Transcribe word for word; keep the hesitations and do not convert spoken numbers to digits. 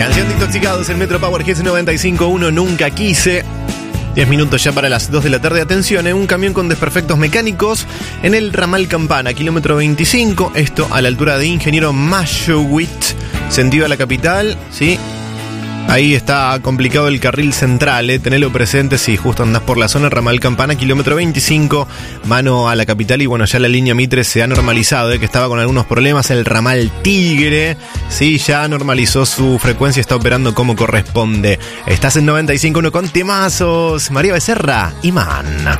Canción de Intoxicados en Metro Power Hits noventa y cinco punto uno. Nunca quise. diez minutos ya para las dos de la tarde. Atención, ¿eh? Un camión con desperfectos mecánicos en el ramal Campana, kilómetro veinticinco. Esto a la altura de Ingeniero Maschwitz, sentido a la capital, ¿sí? Ahí está complicado el carril central, ¿eh? Tenelo presente si justo andás por la zona. Ramal Campana, kilómetro veinticinco, mano a la capital. Y bueno, ya la línea Mitre se ha normalizado, ¿eh? Que estaba con algunos problemas. El ramal Tigre, sí, ya normalizó su frecuencia, está operando como corresponde. Estás en noventa y cinco punto uno con temazos. María Becerra, Imán.